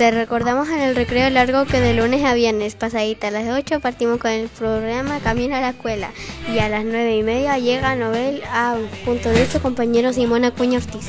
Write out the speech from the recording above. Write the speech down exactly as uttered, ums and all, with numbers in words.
Te recordamos en el recreo largo que de lunes a viernes, pasadita a las ocho, partimos con el programa Camino a la Escuela. Y a las nueve y media llega Nobel a punto de su compañero Simón Acuña Ortiz.